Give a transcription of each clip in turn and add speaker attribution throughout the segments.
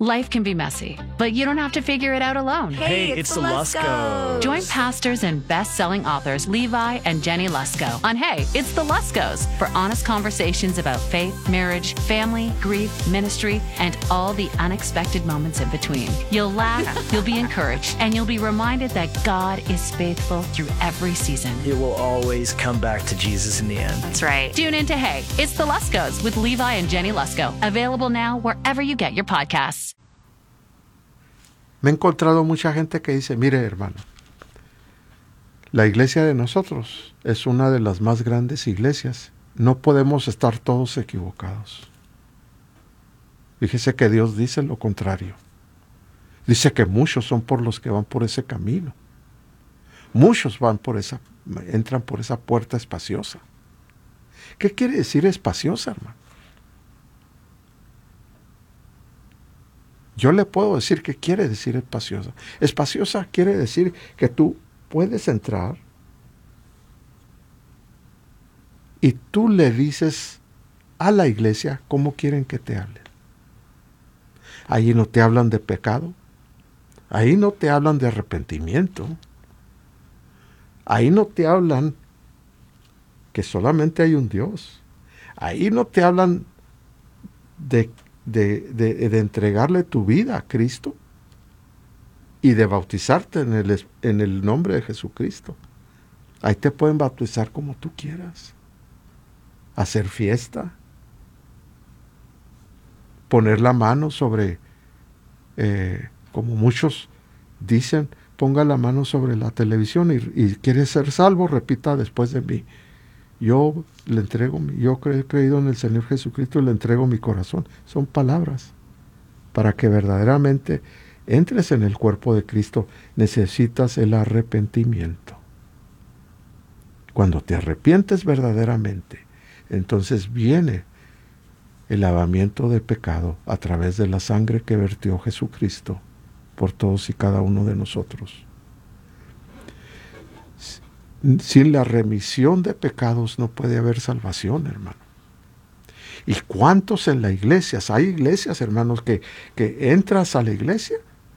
Speaker 1: Life can be messy, but you don't have to figure it out alone.
Speaker 2: Hey, it's the Luskos.
Speaker 1: Join pastors and best-selling authors Levi and Jenny Lusko on Hey, It's the Luskos for honest conversations about faith, marriage, family, grief, ministry, and all the unexpected moments in between. You'll laugh, you'll be encouraged, and you'll be reminded that God is faithful through every season.
Speaker 2: It will always come back to Jesus in the end.
Speaker 1: That's right. Tune in to Hey, It's the Luskos with Levi and Jenny Lusko. Available now wherever you get your podcasts.
Speaker 3: Me he encontrado mucha gente que dice, mire hermano, la iglesia de nosotros es una de las más grandes iglesias. No podemos estar todos equivocados. Fíjese que Dios dice lo contrario. Dice que muchos son por los que van por ese camino. Muchos entran por esa puerta espaciosa. ¿Qué quiere decir espaciosa, hermano? Yo le puedo decir qué quiere decir espaciosa. Espaciosa quiere decir que tú puedes entrar y tú le dices a la iglesia cómo quieren que te hablen. Ahí no te hablan de pecado. Ahí no te hablan de arrepentimiento. Ahí no te hablan que solamente hay un Dios. Ahí no te hablan de entregarle tu vida a Cristo y de bautizarte en el nombre de Jesucristo. Ahí te pueden bautizar como tú quieras, hacer fiesta, poner la mano sobre, como muchos dicen, ponga la mano sobre la televisión y quiere ser salvo, repita después de mí. Yo he creído en el Señor Jesucristo y le entrego mi corazón. Son palabras. Para que verdaderamente entres en el cuerpo de Cristo, necesitas el arrepentimiento. Cuando te arrepientes verdaderamente, entonces viene el lavamiento de pecado a través de la sangre que vertió Jesucristo por todos y cada uno de nosotros. Sin la remisión de pecados no puede haber salvación, hermano. ¿Y cuántos en la iglesia? Hay iglesias, hermanos, que entras a la iglesia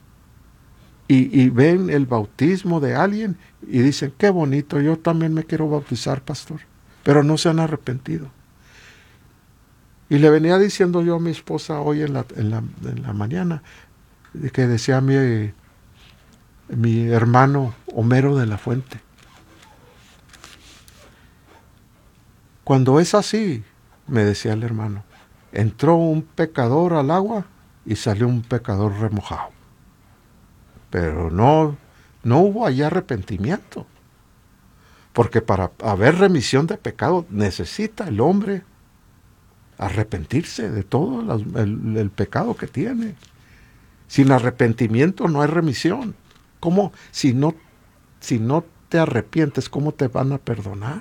Speaker 3: y ven el bautismo de alguien y dicen, qué bonito, yo también me quiero bautizar, pastor. Pero no se han arrepentido. Y le venía diciendo yo a mi esposa hoy en la mañana, que decía mi hermano Homero de la Fuente. Cuando es así, me decía el hermano, entró un pecador al agua y salió un pecador remojado. Pero no hubo allí arrepentimiento. Porque para haber remisión de pecado necesita el hombre arrepentirse de todo el pecado que tiene. Sin arrepentimiento no hay remisión. ¿Cómo? Si no te arrepientes, ¿cómo te van a perdonar?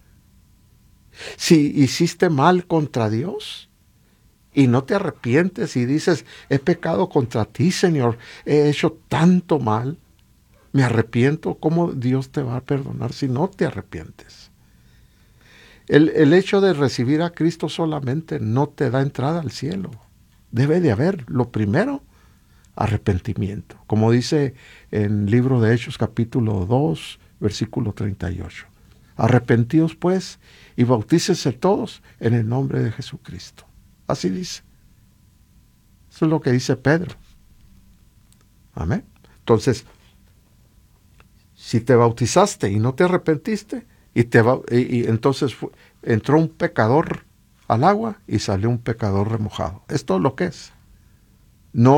Speaker 3: Si hiciste mal contra Dios y no te arrepientes y dices, he pecado contra ti, Señor, he hecho tanto mal, me arrepiento, ¿cómo Dios te va a perdonar si no te arrepientes? El hecho de recibir a Cristo solamente no te da entrada al cielo. Debe de haber, lo primero, arrepentimiento. Como dice en el libro de Hechos, capítulo 2, versículo 38. Arrepentíos pues y bautícense todos en el nombre de Jesucristo. Así dice. Eso es lo que dice Pedro. Amén. Entonces, si te bautizaste y no te arrepentiste, y entonces entró un pecador al agua y salió un pecador remojado. Es todo lo que es. No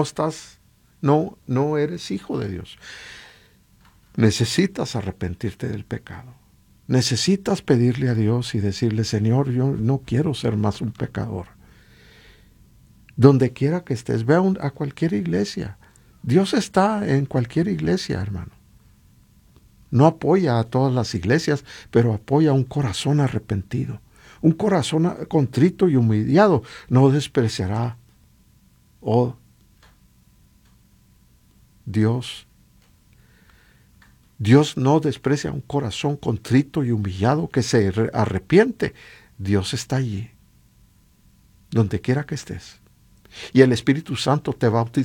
Speaker 3: eres hijo de Dios. Necesitas arrepentirte del pecado. Necesitas pedirle a Dios y decirle, Señor, yo no quiero ser más un pecador. Donde quiera que estés, ve a cualquier iglesia. Dios está en cualquier iglesia, hermano. No apoya a todas las iglesias, pero apoya a un corazón arrepentido. Un corazón contrito y humillado no despreciará. Oh, Dios no desprecia un corazón contrito y humillado que se arrepiente. Dios está allí, donde quiera que estés. Y el Espíritu Santo te